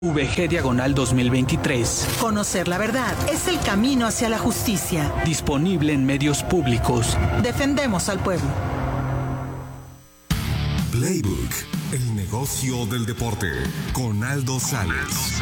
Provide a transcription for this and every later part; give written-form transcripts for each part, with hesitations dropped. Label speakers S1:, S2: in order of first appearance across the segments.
S1: VG/2023.
S2: Conocer la verdad es el camino hacia la justicia.
S1: Disponible en medios públicos.
S2: Defendemos al pueblo.
S3: Playbook, el negocio del deporte, con Aldo Sales.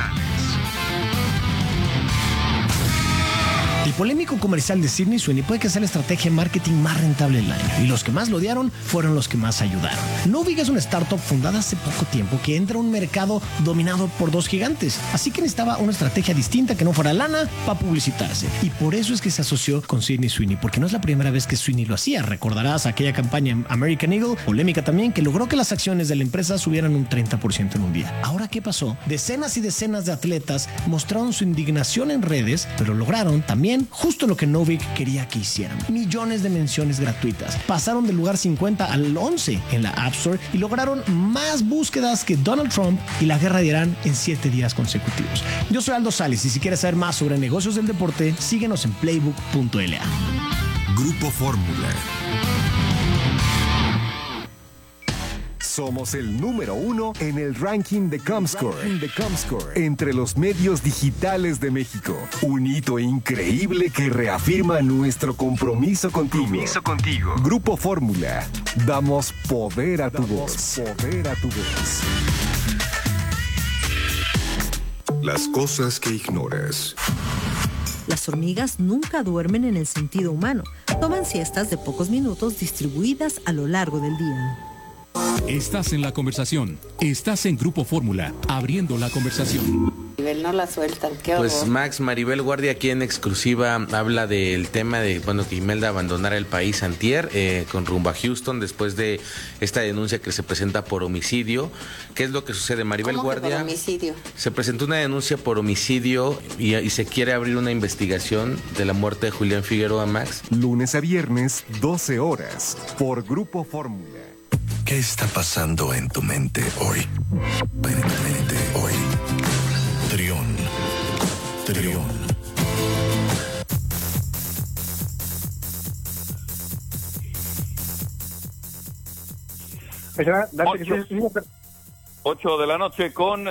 S4: El polémico comercial de Sydney Sweeney puede que sea la estrategia de marketing más rentable del año, y los que más lo odiaron fueron los que más ayudaron. Novig es una startup fundada hace poco tiempo que entra a un mercado dominado por dos gigantes, así que necesitaba una estrategia distinta que no fuera lana para publicitarse, y por eso es que se asoció con Sydney Sweeney, porque no es la primera vez que Sweeney lo hacía. Recordarás aquella campaña en American Eagle, polémica también, que logró que las acciones de la empresa subieran un 30% en un día. Ahora, ¿qué pasó? Decenas y decenas de atletas mostraron su indignación en redes, pero lograron también justo lo que Novig quería que hicieran: millones de menciones gratuitas. Pasaron del lugar 50 al 11 en la App Store y lograron más búsquedas que Donald Trump y la guerra de Irán en 7 días consecutivos. Yo soy Aldo Sales, y si quieres saber más sobre negocios del deporte, síguenos en playbook.la.
S3: Grupo Fórmula. Somos el número 1 en el ranking de Comscore entre los medios digitales de México. Un hito increíble que reafirma nuestro compromiso contigo. Grupo Fórmula. Damos poder a tu voz. Las cosas que ignoras.
S5: Las hormigas nunca duermen en el sentido humano. Toman siestas de pocos minutos distribuidas a lo largo del día.
S6: Estás en la conversación. Estás en Grupo Fórmula, abriendo la conversación.
S7: Maribel no la sueltan, qué horror.
S8: Pues Maribel Guardia aquí en exclusiva habla del tema de, que Imelda abandonara el país antier con rumbo a Houston después de esta denuncia que se presenta por homicidio. ¿Qué es lo que sucede, Maribel
S7: ¿Cómo
S8: Guardia?
S7: que por homicidio?
S8: Se presentó una denuncia por homicidio y se quiere abrir una investigación de la muerte de Julián Figueroa, Max.
S3: Lunes a viernes, 12 horas, por Grupo Fórmula.
S9: ¿Qué está pasando en tu mente hoy? Trión.
S10: Ocho de la noche con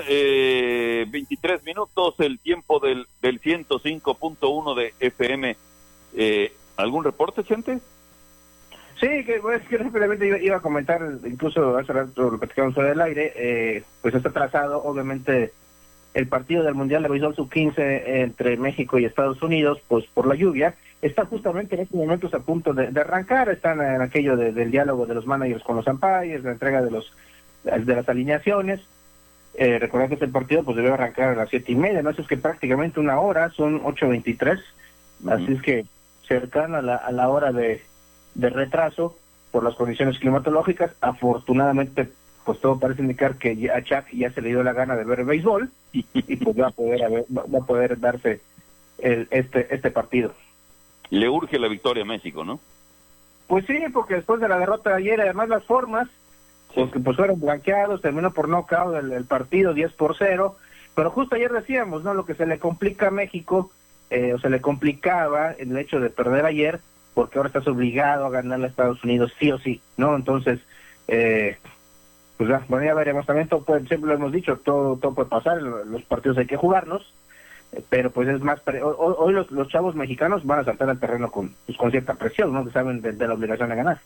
S10: 23 minutos, el tiempo del 105.1 de FM. ¿Algún reporte, gente?
S11: Sí, que rápidamente iba a comentar, incluso hace rato lo platicamos sobre el aire, pues está trazado obviamente el partido del Mundial de Béisbol Sub-15 entre México y Estados Unidos, pues por la lluvia, está justamente en estos momentos a punto de arrancar. Están en aquello del diálogo de los managers con los umpires, la entrega de las alineaciones. Recordad que este partido pues debe arrancar a las 7:30, ¿no? Eso es que prácticamente una hora, son 8:23, así es que cercano a la hora de retraso por las condiciones climatológicas. Afortunadamente, pues todo parece indicar que a Chuck ya se le dio la gana de ver el béisbol y pues va a poder darse este partido.
S10: Le urge la victoria a México, ¿no?
S11: Pues sí, porque después de la derrota de ayer, además las formas, porque pues fueron blanqueados, terminó por nocaut el partido 10-0, pero justo ayer decíamos, ¿no? Lo que se le complica a México, o se le complicaba el hecho de perder ayer, porque ahora estás obligado a ganarle a Estados Unidos sí o sí, ¿no? Entonces, pues ya veremos. También siempre lo hemos dicho, todo puede pasar, los partidos hay que jugarlos, pero pues es más, hoy los chavos mexicanos van a saltar al terreno con cierta presión, ¿no? Que saben de la obligación de ganar.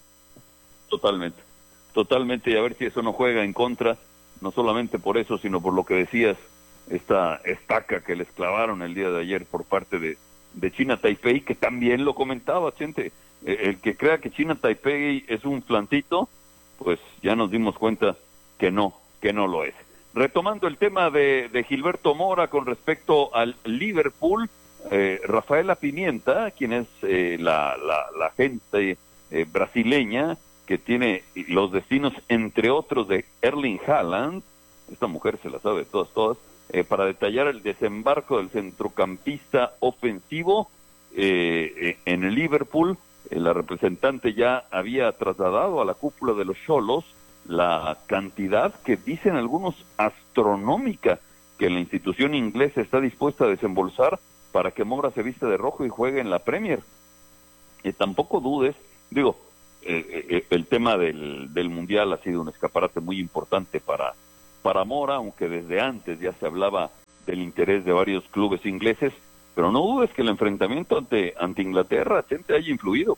S10: Totalmente, y a ver si eso no juega en contra, no solamente por eso, sino por lo que decías, esta estaca que les clavaron el día de ayer por parte de China Taipei, que también lo comentaba, gente. El que crea que China Taipei es un flancito, pues ya nos dimos cuenta que no lo es. Retomando el tema de Gilberto Mora con respecto al Liverpool, Rafaela Pimienta, quien es la agente brasileña que tiene los destinos, entre otros, de Erling Haaland, esta mujer se la sabe todas, para detallar el desembarco del centrocampista ofensivo en el Liverpool. La representante ya había trasladado a la cúpula de los Xolos la cantidad que dicen algunos astronómica que la institución inglesa está dispuesta a desembolsar para que Mora se viste de rojo y juegue en la Premier. Tampoco dudes, el tema del Mundial ha sido un escaparate muy importante para Mora, aunque desde antes ya se hablaba del interés de varios clubes ingleses, pero no dudes que el enfrentamiento ante Inglaterra siempre haya influido.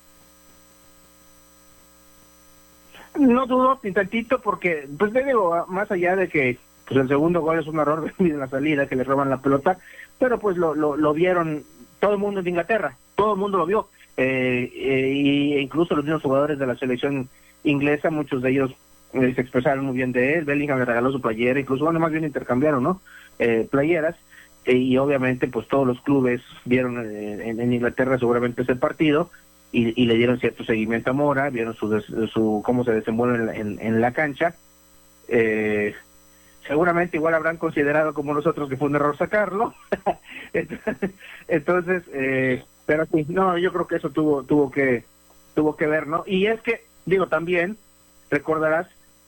S11: No dudo ni tantito porque, pues te digo, más allá de que pues el segundo gol es un error en la salida, que le roban la pelota, pero pues lo vieron todo el mundo de Inglaterra, todo el mundo lo vio, y incluso los mismos jugadores de la selección inglesa, muchos de ellos se expresaron muy bien de él. Bellingham le regaló su playera, incluso, bueno, más bien intercambiaron, ¿no? Playeras, y obviamente pues todos los clubes vieron en Inglaterra seguramente ese partido, y le dieron cierto seguimiento a Mora, vieron su cómo se desenvuelve en la cancha. Seguramente igual habrán considerado como nosotros que fue un error sacarlo. Entonces, pero sí, no, yo creo que eso tuvo que ver, ¿no? Y es que, digo, también recordarás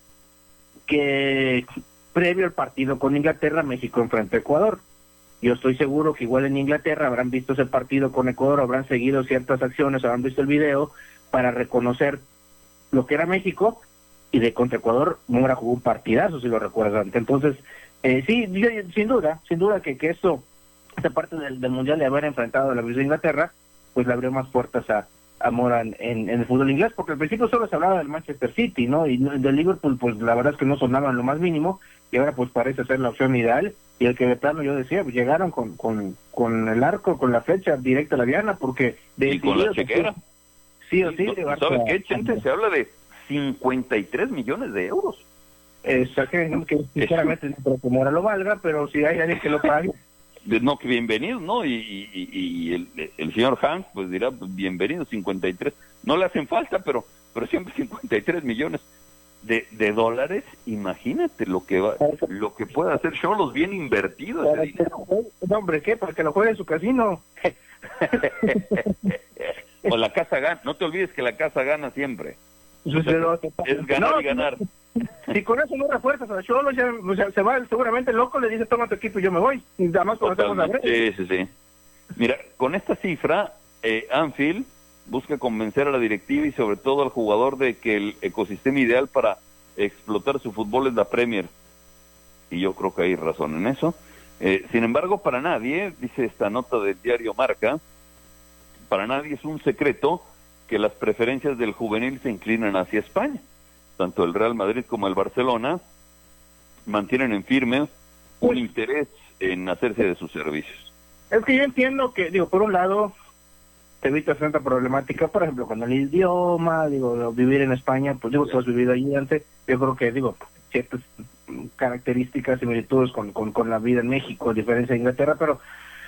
S11: que previo al partido con Inglaterra, México enfrentó a Ecuador. Yo estoy seguro que igual en Inglaterra habrán visto ese partido con Ecuador, habrán seguido ciertas acciones, habrán visto el video para reconocer lo que era México, y de contra Ecuador Mora jugó un partidazo, si lo recuerdas. Entonces, sí, sin duda que esto, esta parte del Mundial de haber enfrentado a la de Inglaterra, pues le abrió más puertas a Mora en el fútbol inglés, porque al principio solo se hablaba del Manchester City, ¿no? Y del Liverpool, pues la verdad es que no sonaban lo más mínimo, y ahora pues parece ser la opción ideal, y el que de plano yo decía, pues llegaron con el arco, con la flecha directa a la diana, porque...
S10: Y con la chequera.
S11: Sí o sí.
S10: ¿Sabes qué, Chente? Se habla de 53 millones de euros.
S11: Que sinceramente no creo que Mora lo valga, pero si hay alguien que lo pague...
S10: No, que bienvenido, ¿no? Y el señor Hank pues dirá, pues, bienvenido, 53. No le hacen falta, pero siempre 53 millones de dólares. Imagínate lo que puede hacer Xolos bien invertido.
S11: No, hombre, ¿qué? Para que lo juegue en su casino.
S10: O la casa gana. No te olvides que la casa gana siempre. Es ganar y ganar.
S11: Si con eso no refuerzas a Xolos, ya se va seguramente loco, le dice toma tu equipo y yo me voy. Y nada más conocemos la red.
S10: Sí. Mira, con esta cifra, Anfield busca convencer a la directiva y sobre todo al jugador de que el ecosistema ideal para explotar su fútbol es la Premier. Y yo creo que hay razón en eso. Sin embargo, para nadie, dice esta nota del diario Marca, para nadie es un secreto que las preferencias del juvenil se inclinan hacia España. Tanto el Real Madrid como el Barcelona mantienen en firme un interés en hacerse de sus servicios.
S11: Es que yo entiendo que, digo, por un lado, te evitas tanta problemática, por ejemplo, con el idioma, digo, vivir en España, pues digo, tú has vivido allí antes, yo creo que, digo, ciertas características, similitudes con la vida en México, a diferencia de Inglaterra, pero,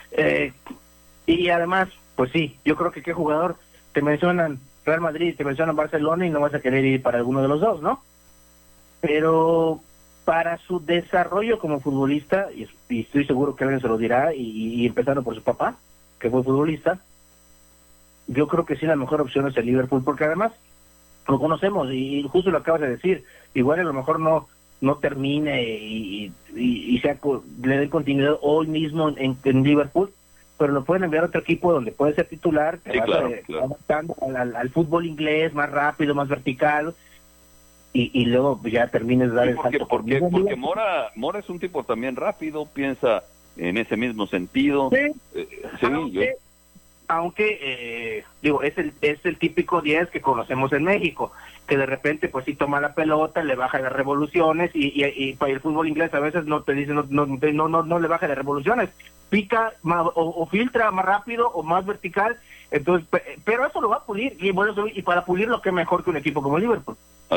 S11: y además, pues sí, yo creo que qué jugador, te mencionan Real Madrid, te mencionan Barcelona y no vas a querer ir para alguno de los dos, ¿no? Pero para su desarrollo como futbolista, y estoy seguro que alguien se lo dirá, y empezando por su papá, que fue futbolista, yo creo que sí la mejor opción es el Liverpool, porque además lo conocemos, y justo lo acabas de decir, igual a lo mejor no termine y le den continuidad hoy mismo en Liverpool, pero lo pueden enviar a otro equipo donde puede ser titular,
S10: sí, claro.
S11: adaptando al fútbol inglés, más rápido, más vertical, y luego ya termines de dar el salto.
S10: Porque Mora es un tipo también rápido, piensa en ese mismo sentido.
S11: Sí, aunque digo, es el típico 10 que conocemos en México, que de repente pues sí toma la pelota, le baja las revoluciones, y para el fútbol inglés a veces no te dice no le baja las revoluciones, pica o filtra más rápido o más vertical, entonces pero eso lo va a pulir, y para pulirlo qué mejor que un equipo como Liverpool.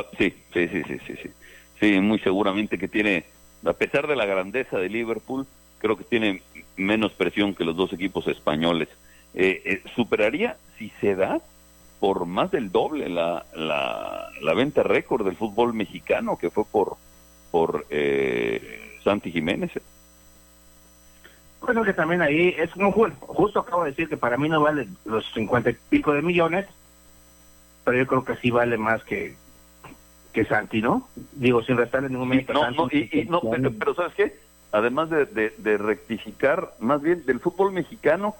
S10: Sí, muy seguramente que tiene, a pesar de la grandeza de Liverpool, creo que tiene menos presión que los dos equipos españoles. Superaría, si se da, por más del doble la venta récord del fútbol mexicano, que fue por Santi Jiménez.
S11: Bueno, que también ahí es como justo acabo de decir que para mí no vale los 50 y pico de millones, pero yo creo que sí vale más que Santi, ¿no? Digo, sin restarle ningún mérito a Santi.
S10: Pero ¿sabes qué? Además de rectificar, más bien del fútbol mexicano,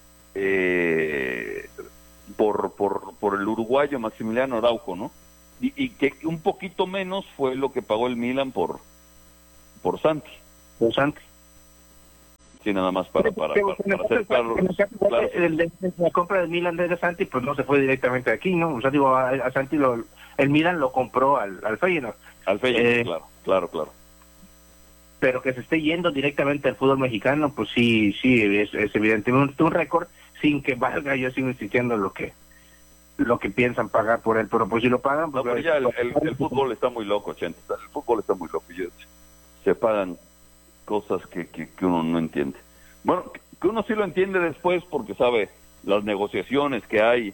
S10: por el uruguayo Maximiliano Araujo, ¿no? Y que un poquito menos fue lo que pagó el Milan por por Santi.
S11: Por Santi.
S10: Sí, nada más para hacer claro.
S11: La compra del Milan de Santi, pues no se fue directamente aquí, ¿no? O sea, digo, a Santi el Milan lo compró al Feyenoord.
S10: Al Feyenoord, claro.
S11: Pero que se esté yendo directamente al fútbol mexicano, pues sí, es evidentemente un récord, sin que valga, yo sigo insistiendo lo que piensan pagar por él, pero pues si lo pagan... Pues,
S10: no, pero ya el fútbol está muy loco, Chente, el fútbol está muy loco, se pagan cosas que uno no entiende. Bueno, que uno sí lo entiende después porque sabe las negociaciones que hay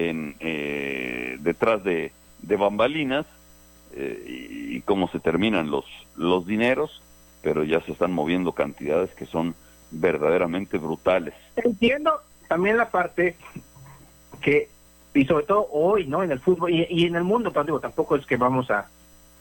S10: detrás de bambalinas y cómo se terminan los dineros, pero ya se están moviendo cantidades que son verdaderamente brutales.
S11: Entiendo también la parte que, y sobre todo hoy, ¿no? En el fútbol y en el mundo, tampoco es que vamos a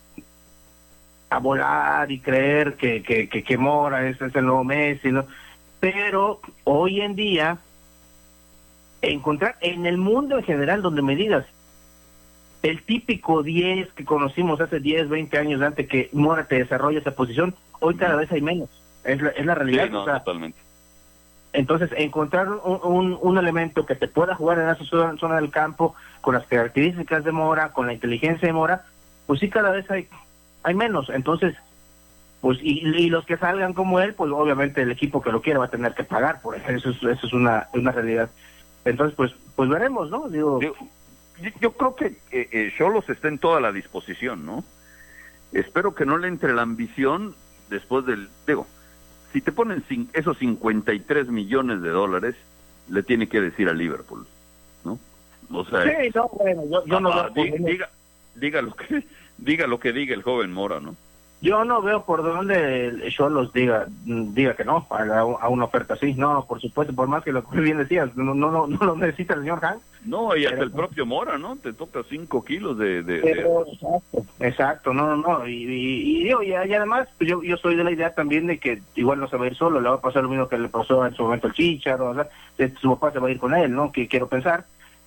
S11: volar y creer que Mora es el nuevo Messi, ¿no? Pero hoy en día encontrar en el mundo en general, donde me digas el típico 10 que conocimos hace 10, 20 años antes que Mora te desarrolla esa posición, hoy cada vez hay menos, es la realidad.
S10: Sí, no, totalmente.
S11: Entonces, encontrar un elemento que te pueda jugar en esa zona del campo, con las características de Mora, con la inteligencia de Mora, pues sí, cada vez hay menos. Entonces, pues y los que salgan como él, pues obviamente el equipo que lo quiera va a tener que pagar por eso. Eso es una realidad. Entonces, pues veremos, ¿no?
S10: Yo creo que Xolos está en toda la disposición, ¿no? Espero que no le entre la ambición después si te ponen esos 53 millones de dólares, le tiene que decir a Liverpool, ¿no? O sea,
S11: sí, no, bueno, yo no
S10: diga lo que diga el joven Mora, ¿no?
S11: Yo no veo por dónde Xolos diga que no a una oferta así. No, por supuesto, por más que lo que bien decías, no lo necesita el señor Hank.
S10: No, y hasta el propio Mora, ¿no? Te toca 5 kilos
S11: Exacto, no. Y además, pues yo soy de la idea también de que igual no se va a ir solo, le va a pasar lo mismo que le pasó en su momento al Chícharo, o sea, su papá se va a ir con él, ¿no? Que quiero pensar.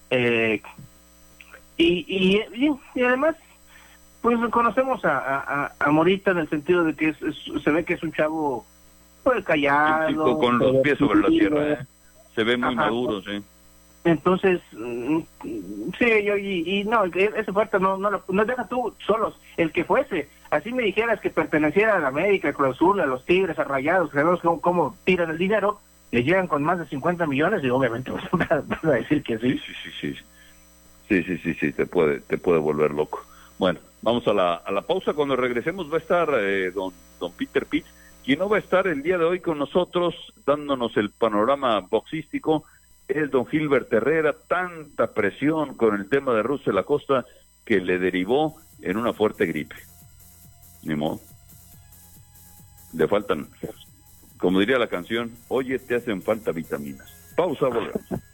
S11: Y además, pues conocemos a Morita en el sentido de que se ve que es un chavo pues callado,
S10: con los pies sobre la tierra, se ve muy maduro, sí.
S11: Entonces, sí, esa oferta no deja tú solos, el que fuese, así me dijeras que perteneciera a la América, a Cruz Azul, a los Tigres, a Rayados, que sabemos cómo tiran el dinero, le llegan con más de 50 millones y obviamente vas a decir que sí.
S10: Sí, te puede volver loco. Bueno, vamos a la pausa. Cuando regresemos va a estar don Peter Pitts, quien no va a estar el día de hoy con nosotros dándonos el panorama boxístico. Es don Gilbert Herrera. Tanta presión con el tema de Russell Acosta que le derivó en una fuerte gripe. Ni modo. Le faltan, como diría la canción, oye, te hacen falta vitaminas. Pausa, volvemos.